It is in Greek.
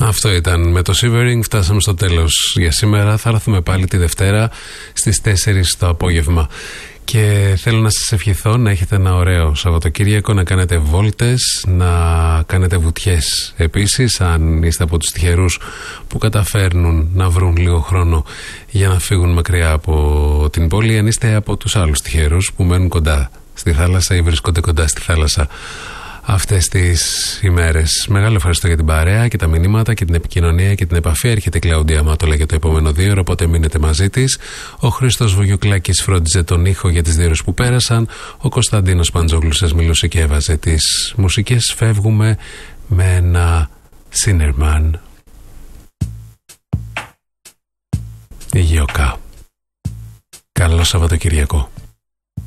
Αυτό ήταν με το Shivering. Φτάσαμε στο τέλος για σήμερα. Θα έρθουμε πάλι τη Δευτέρα στις 4 το απόγευμα. Και θέλω να σας ευχηθώ να έχετε ένα ωραίο Σαββατοκύριακο, να κάνετε βόλτες, να κάνετε βουτιές. Επίσης, αν είστε από τους τυχερούς που καταφέρνουν να βρουν λίγο χρόνο για να φύγουν μακριά από την πόλη, αν είστε από τους άλλους τυχερούς που μένουν κοντά στη θάλασσα ή βρίσκονται κοντά στη θάλασσα αυτές τις ημέρες. Μεγάλο ευχαριστώ για την παρέα και τα μηνύματα και την επικοινωνία και την επαφή. Έρχεται η Κλαούντια Μάτολα για το επόμενο 2 ώρο, οπότε μείνετε μαζί της. Ο Χρήστος Βουγιουκλάκης φρόντιζε τον ήχο για τις 2 ώρες που πέρασαν. Ο Κωνσταντίνος Παντζόγλου σας μιλούσε και έβαζε τις μουσικές. Φεύγουμε με ένα Σίνερμαν. Υγειοκά. Καλό Σαββατοκυριακό.